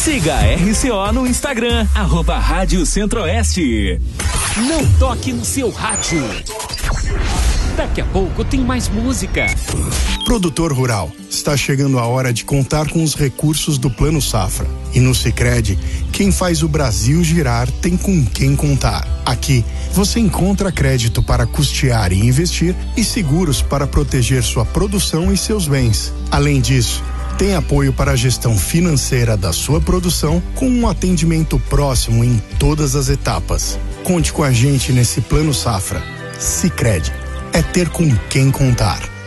Siga a RCO no Instagram, @Rádio Centro-Oeste. Não toque no seu rádio. Daqui a pouco tem mais música. Produtor rural, está chegando a hora de contar com os recursos do Plano Safra. E no Sicredi, quem faz o Brasil girar tem com quem contar. Aqui, você encontra crédito para custear e investir e seguros para proteger sua produção e seus bens. Além disso, tem apoio para a gestão financeira da sua produção com um atendimento próximo em todas as etapas. Conte com a gente nesse Plano Safra. Sicredi, é ter com quem contar.